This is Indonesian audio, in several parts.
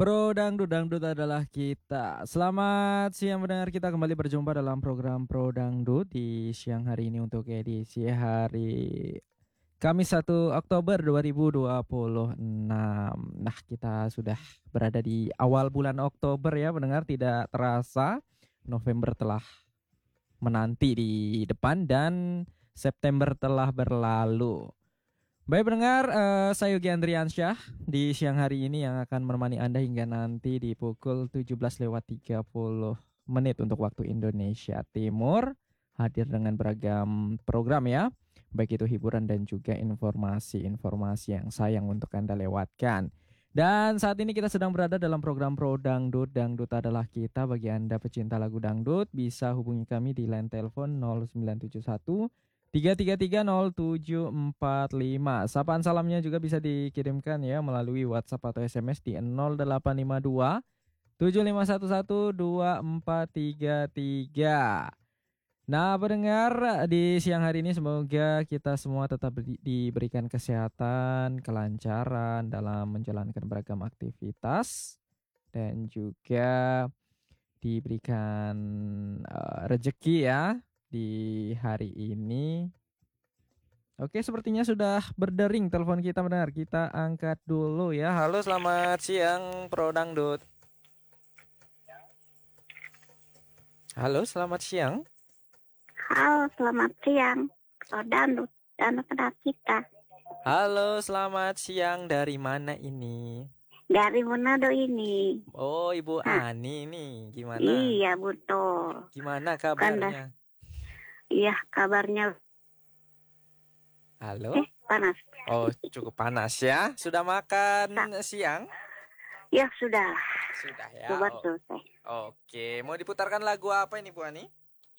Pro Dangdut, Dangdut adalah kita. Selamat siang mendengar, kita kembali berjumpa dalam program Pro Dangdut di siang hari ini untuk edisi hari Kamis 1 Oktober 2026. Nah, kita sudah berada di awal bulan Oktober ya mendengar, tidak terasa November telah menanti di depan dan September telah berlalu. Baik pendengar, saya Yogi Andriansyah di siang hari ini yang akan menemani Anda hingga nanti di pukul 17:30 untuk waktu Indonesia Timur. Hadir dengan beragam program ya, baik itu hiburan dan juga informasi-informasi yang sayang untuk Anda lewatkan. Dan saat ini kita sedang berada dalam program Pro Dangdut. Dangdut adalah kita. Bagi Anda pecinta lagu dangdut, bisa hubungi kami di line telepon 0971 3330745. Sapaan salamnya juga bisa dikirimkan ya melalui WhatsApp atau SMS di 0852 7511 2433. Nah, pendengar, di siang hari ini semoga kita semua tetap diberikan kesehatan, kelancaran dalam menjalankan beragam aktivitas dan juga diberikan rezeki ya di hari ini. Oke, sepertinya sudah berdering telepon kita mendengar. Kita angkat dulu ya. Halo, selamat siang Pro Dangdut. Halo, selamat siang. Halo, selamat siang. Pro Dangdut, Dangdut adalah kita. Halo, selamat siang. Dari mana ini? Dari Manado ini. Oh, Ibu Ani nih. Gimana? Iya, betul. Gimana kabarnya? Iya, kabarnya. Halo? Panas. Oh, cukup panas ya. Sudah makan siang? Ya, sudah. Sudah ya. Coba selesai. Oke, mau diputarkan lagu apa ini Bu Ani?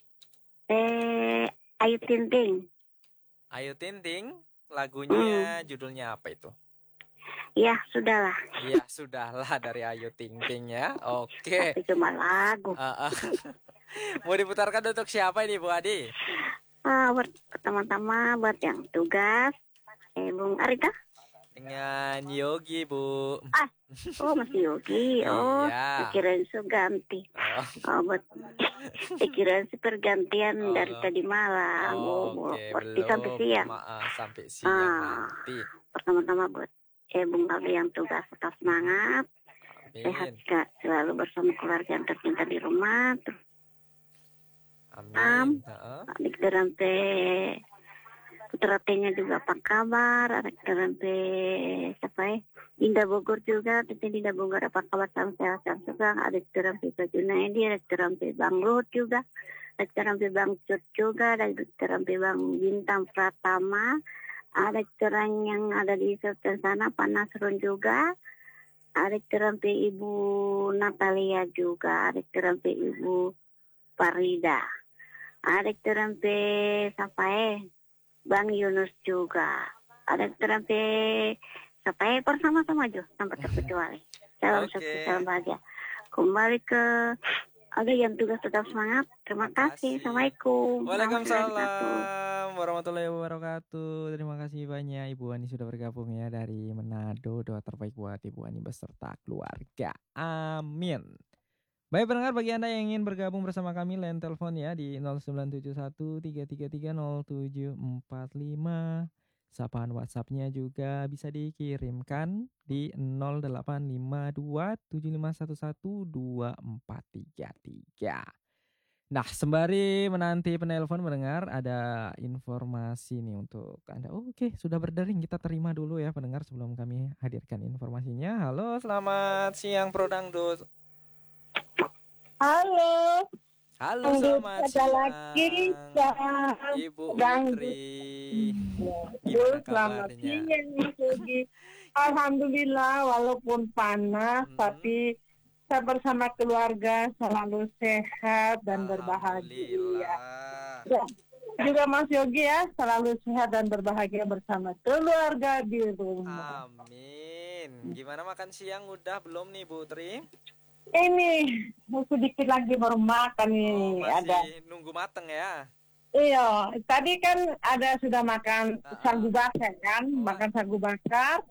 Ayu Ting Ting. Ayu Ting Ting, lagunya judulnya apa itu? Ya, sudahlah. Ya, sudahlah dari Ayu Ting Ting ya. Oke. Tapi cuma lagu. Mau diputarkan untuk siapa ini Bu Adi? Buat pertama-tama buat yang tugas. Bung Arita. Dengan Yogi Bu. Masih Yogi. Oh, iya. Pikiran ganti. Buat pikiran pergantian dari tadi malam. Oke, sampai siang. Sampai siang nanti. Pertama-tama buat Bung Aldi yang tugas, tetap semangat. Sehat selalu bersama keluarga yang tercinta di rumah. Amin. Adik Derante putra T-nya juga apa kabar? Adik Derante Indah Bogor juga, Tete Indah Bogor apa kabar? Sama sehat juga. Adik Derante Pak Junaidi, adik Derante Bang Lut juga, adik Derante Bang Cut juga, adik Derante Bang Bintang Pratama, adik terang yang ada di Sultan sana Pak Nasrun juga, adik Derante Ibu Natalia juga, adik Derante Ibu Farida. Adik terampe Bang Yunus juga. Adik terampe bersama-sama aja tanpa terkecuali. Salam sukses, salam bahagia. Kembali ke ada yang tugas, tetap semangat. Terima kasih. Assalamualaikum. Waalaikumsalam warahmatullahi wabarakatuh. Terima kasih banyak Ibu Ani sudah bergabung ya dari Manado. Doa terbaik buat Ibu Ani beserta keluarga. Amin. Baik pendengar, bagi Anda yang ingin bergabung bersama kami, line telepon ya di 0971 3330745. Sapaan WhatsApp-nya juga bisa dikirimkan di 0852 75112433. Nah, sembari menanti penelpon mendengar, ada informasi nih untuk Anda. Oke, sudah berdering, kita terima dulu ya pendengar sebelum kami hadirkan informasinya. Halo, selamat siang Pro Dangdut. Halo. Selamat siang. Ibu Putri. Gimana kabarnya? Alhamdulillah, walaupun panas tapi saya bersama keluarga selalu sehat dan berbahagia. Ya. Juga Mas Yogi ya, selalu sehat dan berbahagia bersama keluarga di rumah. Amin. Gimana makan siang udah belum nih Bu Putri? Ini sedikit lagi baru makan nih. Masih nunggu mateng ya? Iya, tadi kan sudah makan sagu bakar kan, makan sagu bakar.